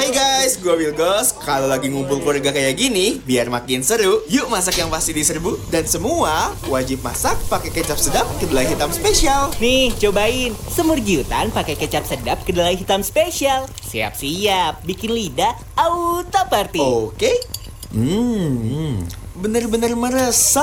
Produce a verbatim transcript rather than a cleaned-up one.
Hai guys, gue Wilgos. Kalau lagi ngumpul keluarga kayak gini, biar makin seru, yuk masak yang pasti diserbu. Dan semua wajib masak pakai kecap sedap kedelai hitam spesial. Nih, cobain semur giutan pakai kecap sedap kedelai hitam spesial. Siap-siap, bikin lidah auto party. Oke. Hmm, bener-bener meresap.